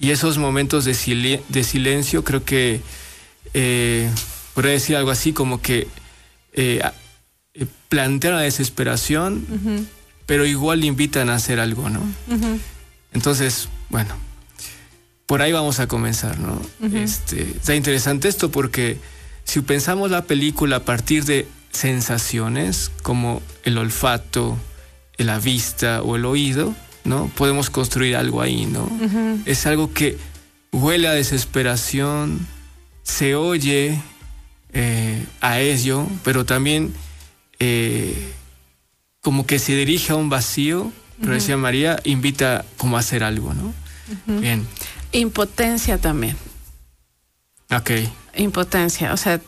Y esos momentos de silencio creo que podría decir algo así como que plantean la desesperación, uh-huh, pero igual invitan a hacer algo, ¿no? Uh-huh. Entonces, bueno, por ahí vamos a comenzar, ¿no? Uh-huh. Está interesante esto porque si pensamos la película a partir de sensaciones como el olfato, la vista o el oído, ¿no? Podemos construir algo ahí, ¿no? Uh-huh. Es algo que huele a desesperación, se oye a ello, pero también como que se dirige a un vacío, pero uh-huh, decía María, invita como a hacer algo, ¿no? Uh-huh. Bien. Impotencia también. Ok. Impotencia, o sea,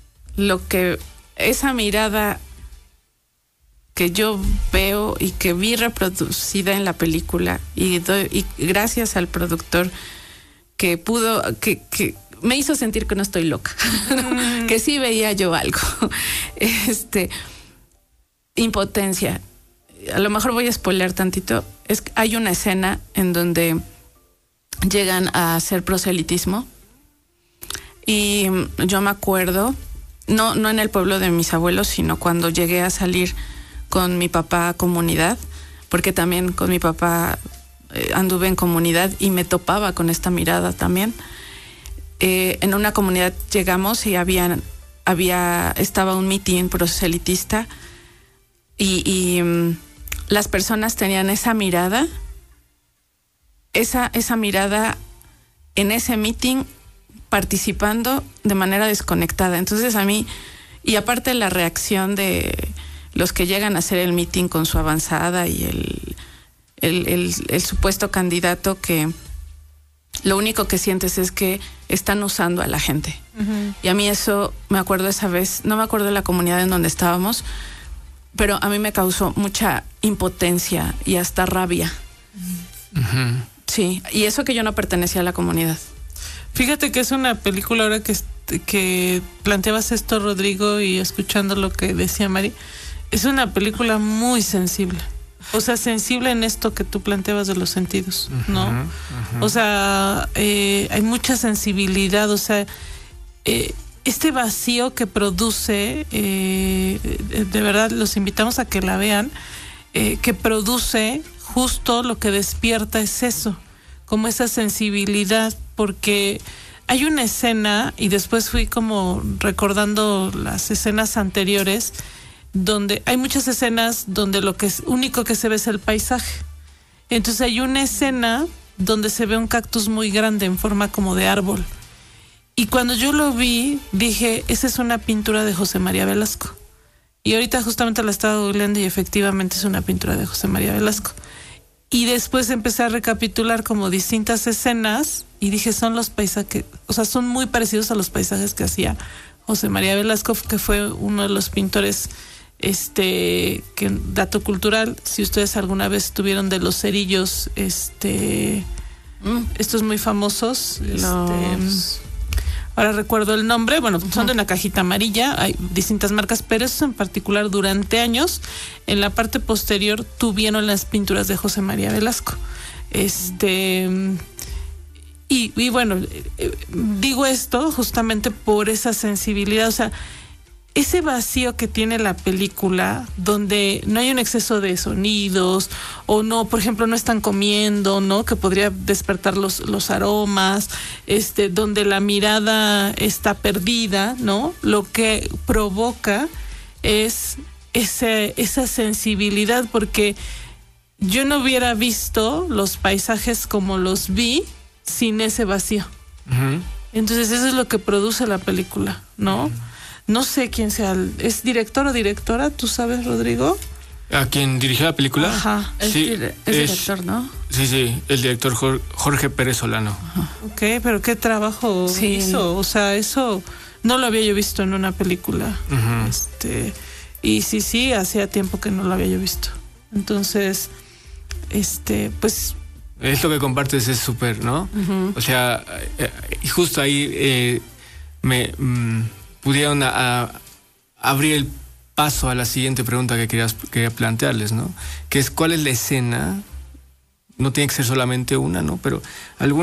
esa mirada que yo veo y que vi reproducida en la película y gracias al productor que me hizo sentir que no estoy loca, ¿no? Que sí veía yo algo. Impotencia. A lo mejor voy a spoilear tantito. Hay una escena en donde llegan a hacer proselitismo y yo me acuerdo, no en el pueblo de mis abuelos, sino cuando llegué a salir con mi papá a comunidad, porque también con mi papá anduve en comunidad y me topaba con esta mirada también. En una comunidad llegamos y estaba un mitin proselitista y las personas tenían esa mirada en ese mitin participando de manera desconectada. Entonces a mí, y aparte la reacción de los que llegan a hacer el mitin con su avanzada y el supuesto candidato, que lo único que sientes es que están usando a la gente. Uh-huh. Y a mí eso, me acuerdo esa vez, no me acuerdo de la comunidad en donde estábamos, pero a mí me causó mucha impotencia y hasta rabia. Uh-huh. Sí, y eso que yo no pertenecía a la comunidad. Fíjate que es una película, ahora que planteabas esto, Rodrigo, y escuchando lo que decía Mari, es una película muy sensible. O sea, sensible en esto que tú planteabas de los sentidos, ¿no? Uh-huh, uh-huh. O sea, hay mucha sensibilidad, o sea, este vacío que produce, de verdad los invitamos a que la vean, que produce justo lo que despierta es eso, como esa sensibilidad, porque hay una escena, y después fui como recordando las escenas anteriores, donde hay muchas escenas donde lo que es único que se ve es el paisaje. Entonces hay una escena donde se ve un cactus muy grande en forma como de árbol. Y cuando yo lo vi, dije, esa es una pintura de José María Velasco. Y ahorita justamente la estaba googleando y efectivamente es una pintura de José María Velasco. Y después empecé a recapitular como distintas escenas y dije, son los paisajes, o sea, son muy parecidos a los paisajes que hacía José María Velasco, que fue uno de los pintores, que dato cultural, si ustedes alguna vez estuvieron de los cerillos, estos muy famosos, ahora recuerdo el nombre, bueno, son de una cajita amarilla, hay distintas marcas, pero esos en particular durante años, en la parte posterior tuvieron las pinturas de José María Velasco. Y bueno, digo esto justamente por esa sensibilidad, o sea, ese vacío que tiene la película, donde no hay un exceso de sonidos, o no, por ejemplo, no están comiendo, ¿no? Que podría despertar los aromas, donde la mirada está perdida, ¿no? Lo que provoca es esa sensibilidad, porque yo no hubiera visto los paisajes como los vi sin ese vacío. Uh-huh. Entonces eso es lo que produce la película, ¿no? Uh-huh. No sé quién sea, ¿es director o directora? ¿Tú sabes, Rodrigo? ¿A quién dirigió la película? Ajá, sí, es director, ¿no? Sí, el director Jorge Pérez Solano. Ajá. Ok, pero ¿qué trabajo hizo? O sea, eso no lo había yo visto en una película. Uh-huh. Y sí, hacía tiempo que no lo había yo visto. Entonces, pues... Esto que compartes es súper, ¿no? Uh-huh. O sea, justo ahí pudieron abrir el paso a la siguiente pregunta que quería plantearles, ¿no? Que es, ¿cuál es la escena? No tiene que ser solamente una, ¿no? Pero alguna